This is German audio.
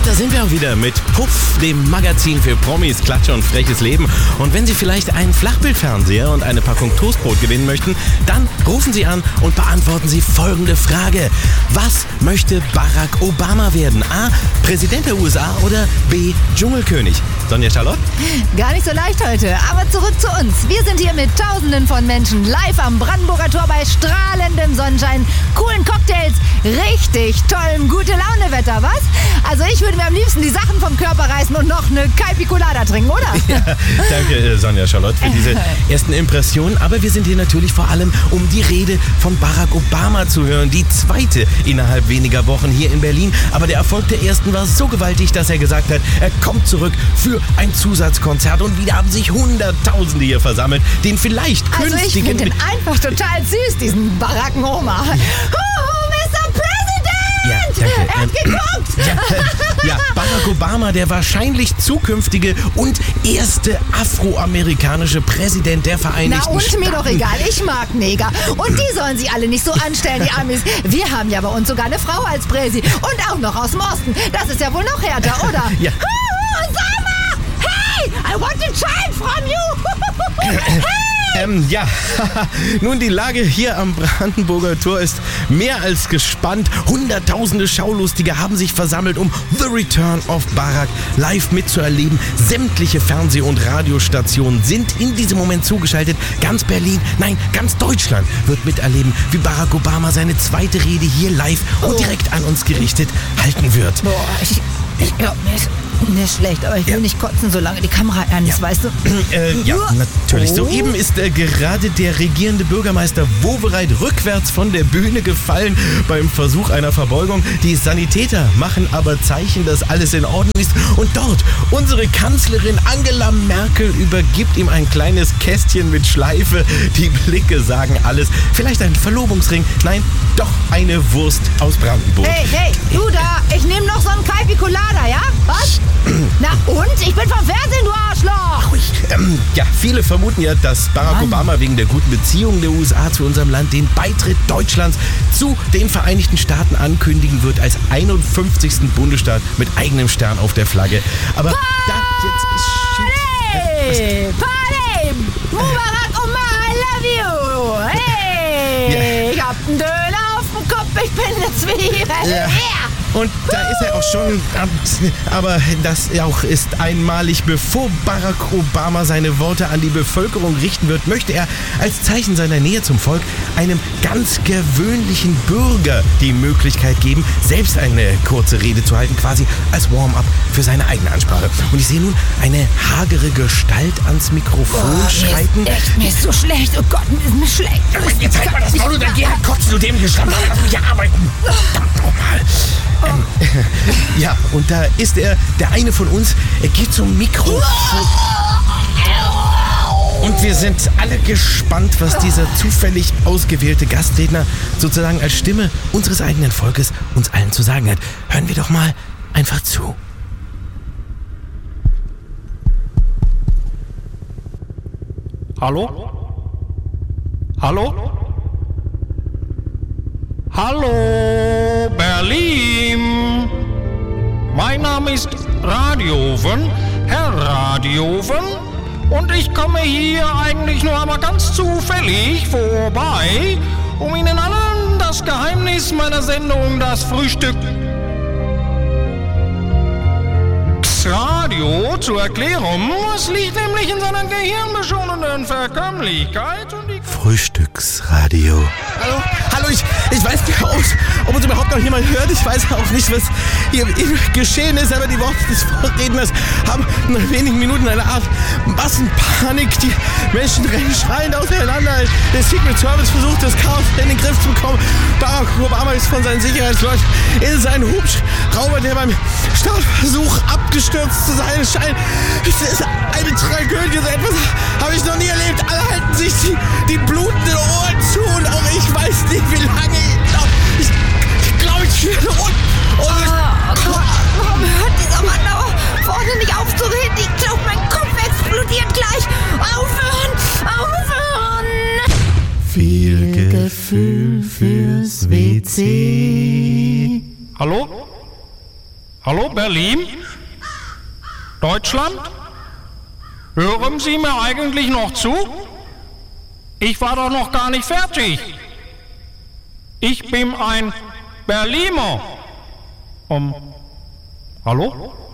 Und da sind wir auch wieder mit Puff, dem Magazin für Promis, Klatsche und freches Leben. Und wenn Sie vielleicht einen Flachbildfernseher und eine Packung Toastbrot gewinnen möchten, dann rufen Sie an und beantworten Sie folgende Frage. Was möchte Barack Obama werden? A. Präsident der USA oder B. Dschungelkönig? Sonja Charlotte? Gar nicht so leicht heute, aber zurück zu uns. Wir sind hier mit Tausenden von Menschen live am Brandenburger Tor bei strahlendem Sonnenschein, coolen Cocktails, richtig tollem Gute-Laune-Wetter, was? Also ich würde mir am liebsten die Sachen vom Körper reißen und noch eine Calpy Colada trinken, oder? Ja, danke, Sonja Charlotte, für diese ersten Impressionen. Aber wir sind hier natürlich vor allem, um die Rede von Barack Obama zu hören. Die zweite innerhalb weniger Wochen hier in Berlin. Aber der Erfolg der ersten war so gewaltig, dass er gesagt hat, er kommt zurück für ein Zusatzkonzert. Und wieder haben sich Hunderttausende hier versammelt, den vielleicht künftigen... Also ich finde den einfach total süß, diesen Baracken Oma. Ja, danke. Er hat geguckt! Ja, Barack Obama, der wahrscheinlich zukünftige und erste afroamerikanische Präsident der Vereinigten Staaten. Na und mir doch egal, ich mag Neger. Und die sollen sich alle nicht so anstellen, die Amis. Wir haben ja bei uns sogar eine Frau als Präsi. Und auch noch aus dem Osten. Das ist ja wohl noch härter, oder? Ja. Osama! Hey! I want a child from you! Hey! Ja, nun die Lage hier am Brandenburger Tor ist mehr als gespannt. Hunderttausende Schaulustige haben sich versammelt, um The Return of Barack live mitzuerleben. Sämtliche Fernseh- und Radiostationen sind in diesem Moment zugeschaltet. Ganz Berlin, nein, ganz Deutschland wird miterleben, wie Barack Obama seine zweite Rede hier live und direkt an uns gerichtet halten wird. Boah, ich glaube, mir ist schlecht, aber ich will nicht kotzen, solange die Kamera an ist, weißt du? Ja, natürlich. Soeben ist gerade der regierende Bürgermeister Wowereit rückwärts von der Bühne gefallen beim Versuch einer Verbeugung. Die Sanitäter machen aber Zeichen, dass alles in Ordnung ist. Und dort, unsere Kanzlerin Angela Merkel übergibt ihm ein kleines Kästchen mit Schleife. Die Blicke sagen alles. Vielleicht ein Verlobungsring. Nein, doch eine Wurst aus Brandenburg. Hey, du da, ich nehme noch so einen Calpy Colada, ja? Was? Na und? Ich bin vom Fernsehen, du Arschloch! Ja, viele vermuten ja, dass Barack Obama wegen der guten Beziehungen der USA zu unserem Land den Beitritt Deutschlands zu den Vereinigten Staaten ankündigen wird als 51. Bundesstaat mit eigenem Stern auf der Flagge. Aber Party! Mubarak Omar, I love you! Hey! Ich hab einen Döner auf dem Kopf, ich bin eine Zwiebel! Ja. Und da ist er auch schon, aber das auch ist einmalig. Bevor Barack Obama seine Worte an die Bevölkerung richten wird, möchte er als Zeichen seiner Nähe zum Volk einem ganz gewöhnlichen Bürger die Möglichkeit geben, selbst eine kurze Rede zu halten, quasi als Warm-up für seine eigene Ansprache. Und ich sehe nun eine hagere Gestalt ans Mikrofon schreiten. Mir ist so schlecht, oh Gott, mir ist mir schlecht. Jetzt halt mal das Maul und dann geh halt kotzen, du dämliche Schlampe. Lass mich hier arbeiten. Verdammt nochmal. Ja, und da ist er, der eine von uns, er geht zum Mikrofon. Und wir sind alle gespannt, was dieser zufällig ausgewählte Gastredner sozusagen als Stimme unseres eigenen Volkes uns allen zu sagen hat. Hören wir doch mal einfach zu. Hallo? Hallo? Hallo, Berlin! Mein Name ist Radioven, Herr Radioven, und ich komme hier eigentlich nur einmal ganz zufällig vorbei, um Ihnen allen das Geheimnis meiner Sendung, das Frühstück Radio zu erklären. Es liegt nämlich in seiner gehirnbeschonenden Verkömmlichkeit und die Frühstücksradio. Hallo, ich weiß nicht, ob uns überhaupt noch jemand hört. Ich weiß auch nicht, was hier geschehen ist, aber die Worte des Vorredners haben nach wenigen Minuten eine Art Massenpanik. Die Menschen rennen schreiend auseinander. Der Secret Service versucht, das Chaos in den Griff zu bekommen. Barack Obama ist von seinen Sicherheitsleuten in seinen Hubschrauber, der beim Startversuch abgestürzt zu sein scheint. Es ist eine Tragödie, so etwas habe ich noch nie erlebt. Alle halten sich die blutenden Ohren zu und auch ich weiß nicht, wie lange. Ich glaube, ich werde Warum hört dieser Mann da vorne nicht auf zu reden? Ich glaube, mein Kopf explodiert gleich. Aufhören! Viel Gefühl fürs WC. Hallo? Hallo, Berlin? Deutschland? Hören Sie mir eigentlich noch zu? Ich war doch noch gar nicht fertig. Ich bin ein Berliner. Hallo?